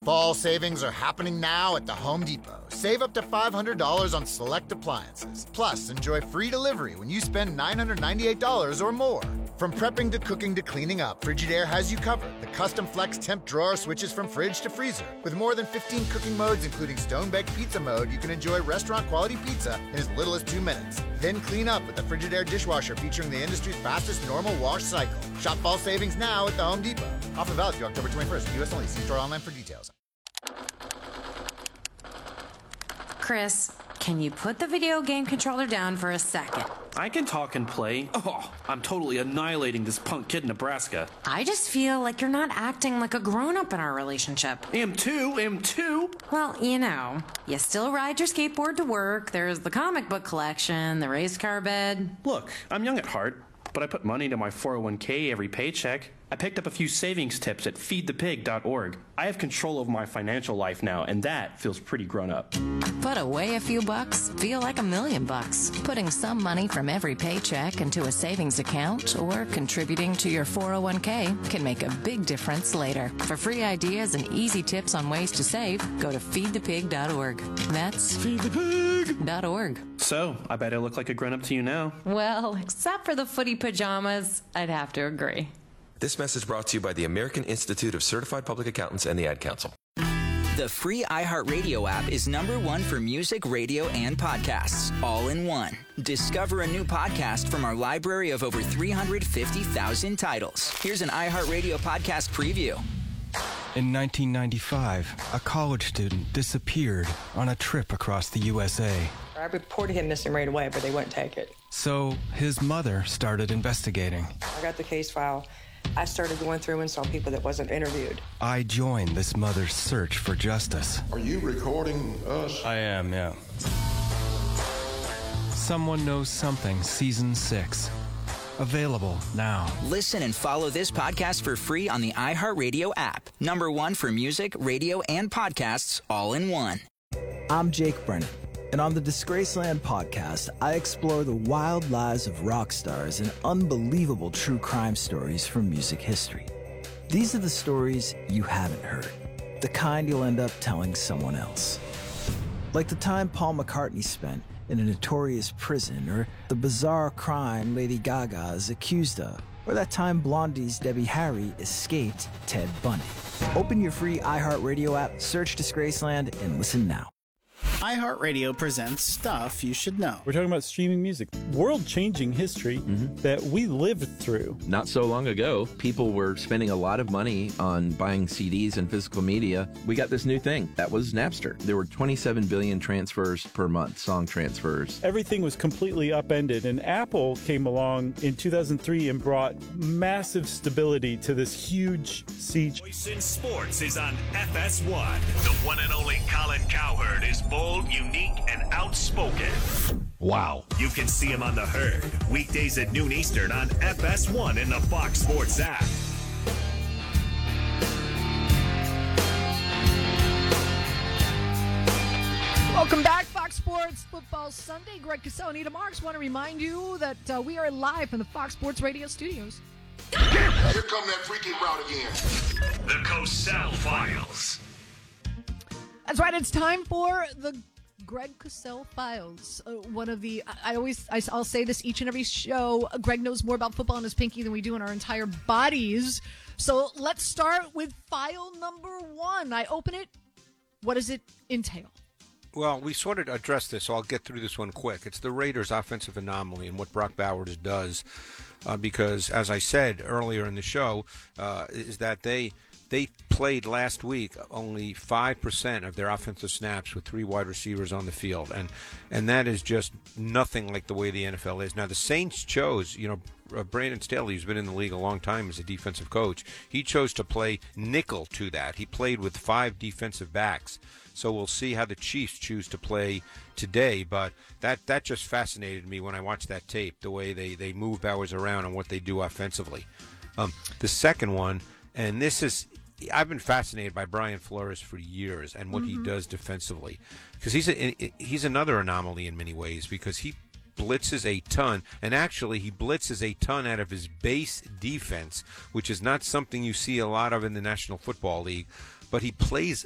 Fall savings are happening now at the Home Depot. Save up to $500 on select appliances. Plus, enjoy free delivery when you spend $998 or more. From prepping to cooking to cleaning up, Frigidaire has you covered. The custom flex temp drawer switches from fridge to freezer. With more than 15 cooking modes, including stone-baked pizza mode, you can enjoy restaurant-quality pizza in as little as 2 minutes. Then clean up with the Frigidaire dishwasher featuring the industry's fastest normal wash cycle. Shop fall savings now at the Home Depot. Offer valid through October 21st. U.S. only. See store online for details. Chris, can you put the video game controller down for a second? I can talk and play. Oh, I'm totally annihilating this punk kid in Nebraska. I just feel like you're not acting like a grown-up in our relationship. Am too. Well, you still ride your skateboard to work, there's the comic book collection, the race car bed. Look, I'm young at heart, but I put money into my 401k every paycheck. I picked up a few savings tips at feedthepig.org. I have control over my financial life now, and that feels pretty grown up. Put away a few bucks, feel like $1 million. Putting some money from every paycheck into a savings account or contributing to your 401k can make a big difference later. For free ideas and easy tips on ways to save, go to feedthepig.org. That's feedthepig.org. So, I bet I look like a grown-up to you now. Well, except for the footy pajamas, I'd have to agree. This message brought to you by the American Institute of Certified Public Accountants and the Ad Council. The free iHeartRadio app is #1 for music, radio, and podcasts, all in one. Discover a new podcast from our library of over 350,000 titles. Here's an iHeartRadio podcast preview. In 1995, a college student disappeared on a trip across the USA. I reported him missing right away, but they wouldn't take it. So his mother started investigating. I got the case file. I started going through and saw people that wasn't interviewed. I joined this mother's search for justice. Are you recording us? I am, yeah. Someone Knows Something, Season 6. Available now. Listen and follow this podcast for free on the iHeartRadio app. #1 for music, radio, and podcasts, all in one. I'm Jake Brennan, and on the Disgraceland podcast, I explore the wild lives of rock stars and unbelievable true crime stories from music history. These are the stories you haven't heard, the kind you'll end up telling someone else. Like the time Paul McCartney spent in a notorious prison, or the bizarre crime Lady Gaga is accused of, or that time Blondie's Debbie Harry escaped Ted Bundy. Open your free iHeartRadio app, search Disgraceland, and listen now. iHeartRadio presents Stuff You Should Know. We're talking about streaming music, world-changing history that we lived through. Not so long ago, people were spending a lot of money on buying CDs and physical media. We got this new thing. That was Napster. There were 27 billion transfers per month, song transfers. Everything was completely upended, and Apple came along in 2003 and brought massive stability to this huge sea. Voice in Sports is on FS1. The one and only Colin Cowherd is bold, unique, and outspoken. Wow. You can see him on The Herd, weekdays at noon Eastern on FS1 in the Fox Sports app. Welcome back, Fox Sports Football Sunday. Greg Cosell, Anita Marks want to remind you that we are live from the Fox Sports Radio studios. Here come that freaky crowd again. The Cosell Files. That's right. It's time for the Greg Cosell Files. One of the I'll say this each and every show. Greg knows more about football in his pinky than we do in our entire bodies. So let's start with file number 1. I open it. What does it entail? Well, we sort of addressed this, so I'll get through this one quick. It's the Raiders' offensive anomaly and what Brock Bowers does, because, as I said earlier in the show, is that they played last week only 5% of their offensive snaps with 3 wide receivers on the field, and that is just nothing like the way the NFL is. Now, the Saints chose, Brandon Staley, who's been in the league a long time as a defensive coach, he chose to play nickel to that. He played with 5 defensive backs. So we'll see how the Chiefs choose to play today. But that just fascinated me when I watched that tape, the way they move Bowers around and what they do offensively. The second one, and this is, I've been fascinated by Brian Flores for years and what he does defensively. Because he's another anomaly in many ways, because he blitzes a ton, and actually he blitzes a ton out of his base defense, which is not something you see a lot of in the National Football League. But he plays